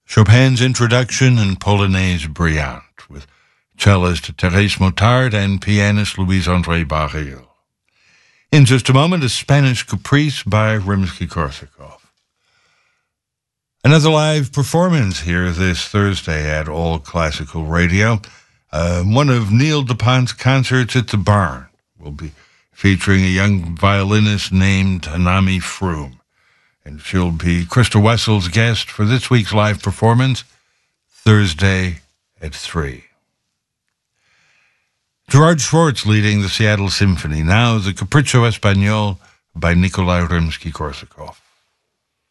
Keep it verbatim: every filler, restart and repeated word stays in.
Chopin's Introduction and Polonaise Brillante, with cellist Thérèse Motard and pianist Louise-André Barril. In just a moment, a Spanish Caprice by Rimsky-Korsakov. Another live performance here this Thursday at All Classical Radio. Uh, one of Neil DuPont's concerts at the Barn will be featuring a young violinist named Hanami Froome. And she'll be Krista Wessel's guest for this week's live performance, Thursday at three. Gerard Schwartz leading the Seattle Symphony. Now the Capriccio Espagnol by Nikolai Rimsky-Korsakov.